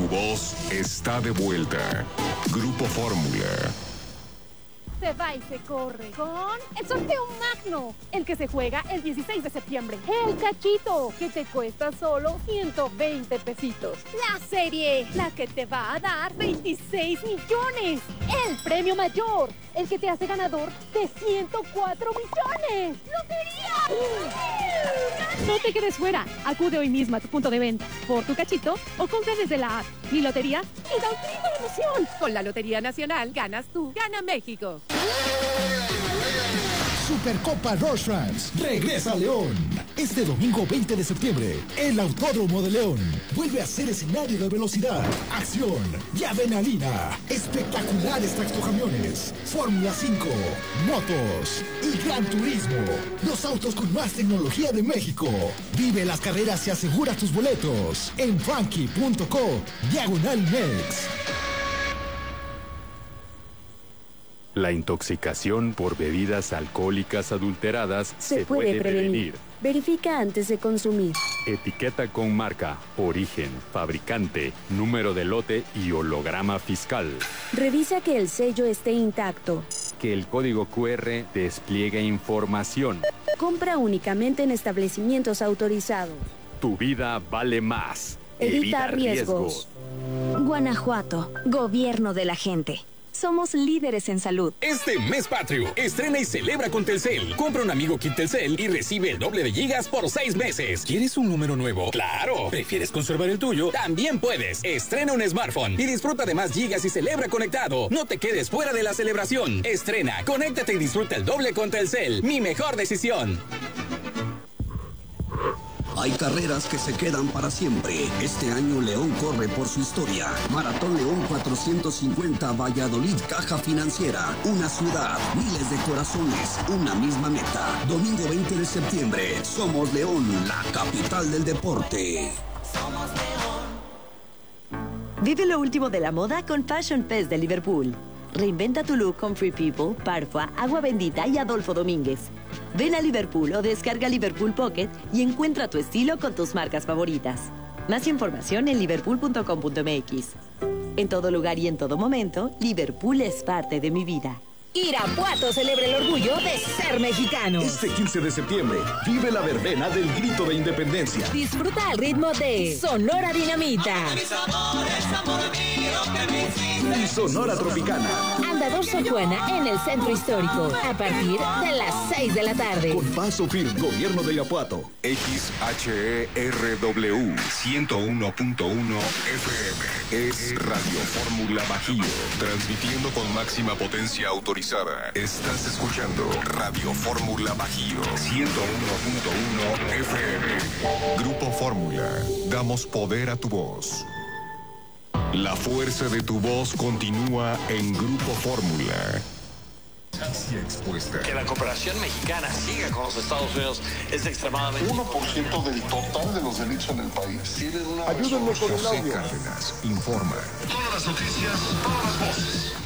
voz está de vuelta. Grupo Fórmula. Se va y se corre con el sorteo magno, el que se juega el 16 de septiembre. El cachito, que te cuesta solo 120 pesitos. La serie, la que te va a dar 26 millones. El premio mayor, el que te hace ganador de 104 millones. ¡Lotería! No te quedes fuera. Acude hoy mismo a tu punto de venta por tu cachito o compra desde la app Mi Lotería y da un tiro de emoción. Con la Lotería Nacional ganas tú, gana México. Supercopa Rorschach regresa a León. Este domingo 20 de septiembre, el Autódromo de León vuelve a ser escenario de velocidad, acción y adrenalina. Espectaculares tractocamiones, Fórmula 5, motos y Gran Turismo. Los autos con más tecnología de México. Vive las carreras y asegura tus boletos en frankie.co/Mex. La intoxicación por bebidas alcohólicas adulteradas se puede prevenir. Verifica antes de consumir. Etiqueta con marca, origen, fabricante, número de lote y holograma fiscal. Revisa que el sello esté intacto. Que el código QR despliegue información. Compra únicamente en establecimientos autorizados. Tu vida vale más. Evita riesgos. Guanajuato, gobierno de la gente. Somos líderes en salud. Este mes patrio, estrena y celebra con Telcel. Compra un amigo kit Telcel y recibe el doble de gigas por 6 meses. ¿Quieres un número nuevo? ¡Claro! ¿Prefieres conservar el tuyo? También puedes. Estrena un smartphone y disfruta de más gigas y celebra conectado. No te quedes fuera de la celebración. Estrena, conéctate y disfruta el doble con Telcel. Mi mejor decisión. Hay carreras que se quedan para siempre. Este año León corre por su historia. Maratón León 450 Valladolid Caja Financiera. Una ciudad, miles de corazones, una misma meta. Domingo 20 de septiembre. Somos León, la capital del deporte. Somos León. Vive lo último de la moda con Fashion Fest de Liverpool. Reinventa tu look con Free People, Parfua, Agua Bendita y Adolfo Domínguez. Ven a Liverpool o descarga Liverpool Pocket y encuentra tu estilo con tus marcas favoritas. Más información en liverpool.com.mx. En todo lugar y en todo momento, Liverpool es parte de mi vida. Irapuato celebra el orgullo de ser mexicano. Este 15 de septiembre, vive la verbena del Grito de Independencia. Disfruta al ritmo de Sonora Dinamita. Y Sonora Tropicana. Andador Sor Juana en el Centro Histórico, a partir de las 6 de la tarde. Con paso firme, Gobierno de Irapuato. XHERW 101.1 FM. Es Radio Fórmula Bajío. Transmitiendo con máxima potencia autorizada. Estás escuchando Radio Fórmula Bajío 101.1 FM. Grupo Fórmula. Damos poder a tu voz. La fuerza de tu voz continúa en Grupo Fórmula. Expuesta. Que la cooperación mexicana siga con los Estados Unidos es extremadamente... 1% del total de los delitos en el país. Ayúdenme con el audio. José Cárdenas informa. Todas las noticias, todas las voces.